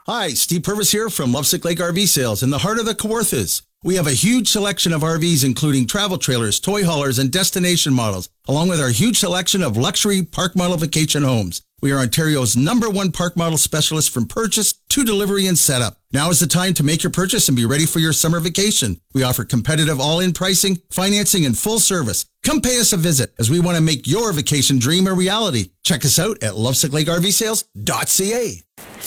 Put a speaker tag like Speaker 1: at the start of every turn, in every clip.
Speaker 1: Hi, Steve Purvis here from Lovesick Lake RV Sales in the heart of the Kawarthas. We have a huge selection of RVs, including travel trailers, toy haulers, and destination models, along with our huge selection of luxury park model vacation homes. We are Ontario's #1 park model specialist from purchase to delivery and setup. Now is the time to make your purchase and be ready for your summer vacation. We offer competitive all-in pricing, financing, and full service. Come pay us a visit as we want to make your vacation dream a reality. Check us out at loveSickLakeRVSales.ca.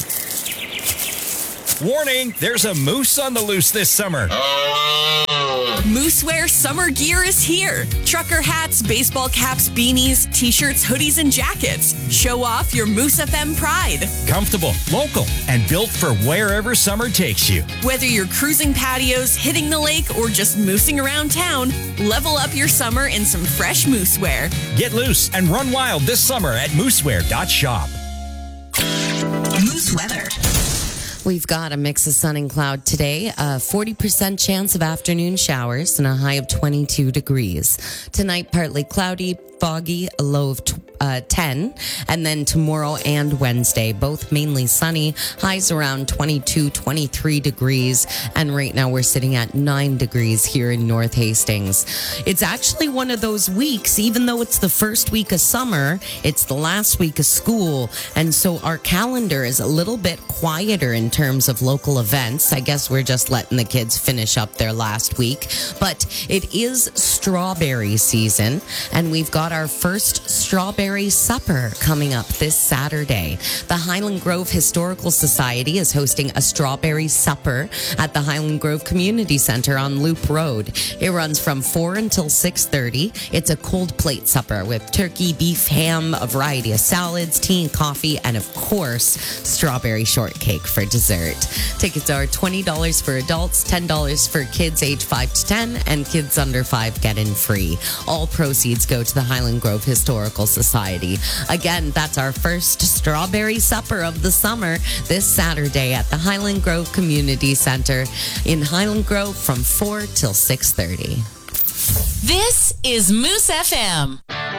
Speaker 2: Warning, there's a moose on the loose this summer.
Speaker 3: Moosewear summer gear is here. Trucker hats, baseball caps, beanies, t-shirts, hoodies, and jackets. Show off your Moose FM pride.
Speaker 2: Comfortable, local, and built for wherever summer takes you.
Speaker 3: Whether you're cruising patios, hitting the lake, or just moosing around town, level up your summer in some fresh moosewear.
Speaker 2: Get loose and run wild this summer at moosewear.shop.
Speaker 4: Moose weather.
Speaker 5: We've got a mix of sun and cloud today, a 40% chance of afternoon showers and a high of 22 degrees. Tonight, partly cloudy, foggy, a low of 10. And then tomorrow and Wednesday, both mainly sunny, highs around 22, 23 degrees. And right now we're sitting at 9 degrees here in North Hastings. It's actually one of those weeks, even though it's the first week of summer, it's the last week of school. And so our calendar is a little bit quieter in terms of local events. I guess we're just letting the kids finish up their last week. But it is strawberry season, and we've got our first strawberry supper coming up this Saturday. The Highland Grove Historical Society is hosting a strawberry supper at the Highland Grove Community Center on Loop Road. It runs from 4 until 6:30. It's a cold plate supper with turkey, beef, ham, a variety of salads, tea and coffee, and of course, strawberry shortcake for dessert. Tickets are $20 for adults, $10 for kids age 5 to 10, and kids under 5 get in free. All proceeds go to the Highland Grove Historical Society. Again, that's our first strawberry supper of the summer this Saturday at the Highland Grove Community Center in Highland Grove from 4 till 6:30.
Speaker 4: This is Moose FM.